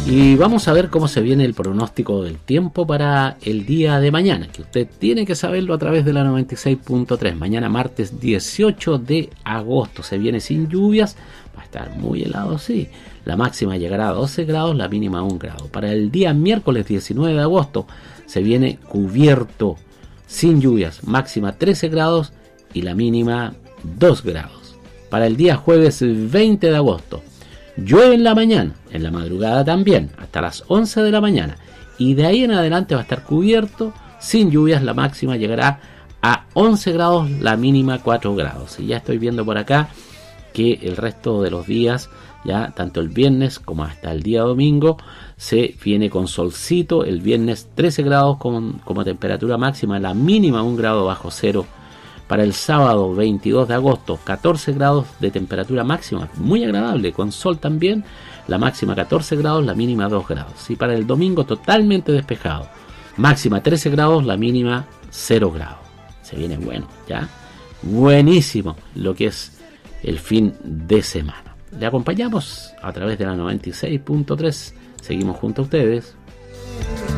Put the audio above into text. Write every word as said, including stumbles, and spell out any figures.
Y vamos a ver cómo se viene el pronóstico del tiempo para el día de mañana, que usted tiene que saberlo a través de la noventa y seis punto tres. Mañana martes dieciocho de agosto se viene sin lluvias, va a estar muy helado, sí. La máxima llegará a doce grados, la mínima a un grado. Para el día miércoles diecinueve de agosto se viene cubierto, sin lluvias, máxima trece grados y la mínima dos grados. Para el día jueves veinte de agosto, llueve en la mañana, en la madrugada también, hasta las once de la mañana. Y de ahí en adelante va a estar cubierto, sin lluvias, la máxima llegará a once grados, la mínima cuatro grados. Y ya estoy viendo por acá que el resto de los días, ya tanto el viernes como hasta el día domingo, se viene con solcito. El viernes trece grados con, como temperatura máxima, la mínima un grado bajo cero. Para el sábado veintidós de agosto, catorce grados de temperatura máxima, muy agradable, con sol también, la máxima catorce grados, la mínima dos grados. Y para el domingo totalmente despejado, máxima trece grados, la mínima cero grados. Se viene bueno, ya, buenísimo lo que es el fin de semana. Le acompañamos a través de la noventa y seis punto tres, seguimos junto a ustedes.